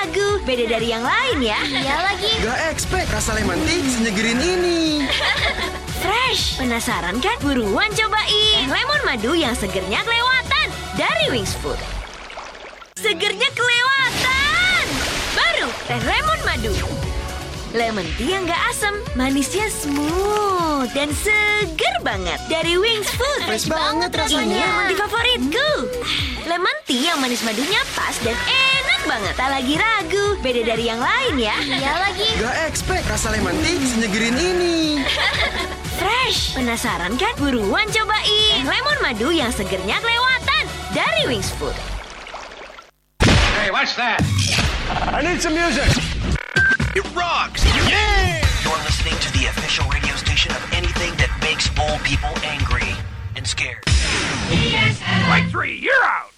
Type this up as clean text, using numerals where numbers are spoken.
ragu. Beda dari yang lain ya. Iya lagi. Gak expect rasa lemon tea senyegerin ini. Fresh. Penasaran kan? Buruan cobain. Lemon madu yang segernya kelewatan. Dari Wings Food. Segernya kelewatan. Baru teh lemon madu. Lemon tea yang gak asam, manisnya smooth dan seger banget. Dari Wings Food. Fresh banget Ini rasanya. emang di favoritku. Lemon tea yang manis madunya pas dan enak banget. Tak lagi ragu. Beda dari yang lain ya. Iya lagi. Gak expect rasa lemon tea senyegerin ini. Fresh. Penasaran kan? Buruan cobain. Lemon madu yang segernya kelewatan. Dari Wings Food. Hey, what's that? I need some music. It rocks! Yeah! You're listening to the official radio station of anything that makes old people angry and scared. Like 3, you're out!